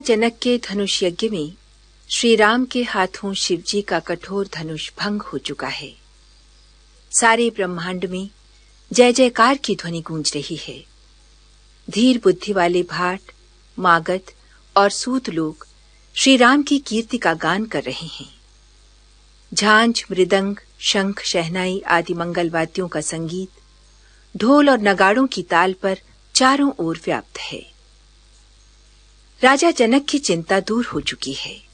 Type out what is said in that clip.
जनक के धनुष यज्ञ में श्री राम के हाथों शिवजी का कठोर धनुष भंग हो चुका है। सारे ब्रह्मांड में जय जयकार की ध्वनि गूंज रही है। धीर बुद्धि वाले भाट, मागध और सूत लोग श्री राम की कीर्ति का गान कर रहे हैं। झांझ, मृदंग, शंख, शहनाई आदि मंगल वाद्यों का संगीत ढोल और नगाड़ों की ताल पर चारों ओर व्याप्त है। राजा जनक की चिंता दूर हो चुकी है।